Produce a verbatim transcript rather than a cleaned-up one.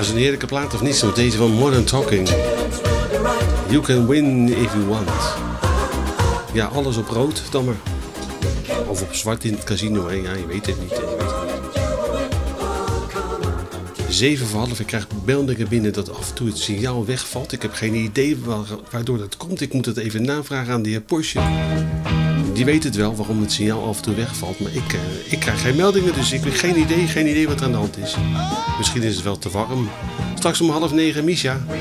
is een heerlijke plaat of niet? Zo deze van Modern Talking. You can win if you want. Ja, alles op rood dan maar. Of op zwart in het casino, hè? Ja, je weet het niet. Je weet het niet. Zeven voor half, ik krijg meldingen binnen dat af en toe het signaal wegvalt. Ik heb geen idee waardoor dat komt. Ik moet het even navragen aan de heer Porsche. Die weet het wel waarom het signaal af en toe wegvalt. Maar ik, uh, ik krijg geen meldingen, dus ik heb geen idee, geen idee wat er aan de hand is. Misschien is het wel te warm. Straks om half negen, Misha.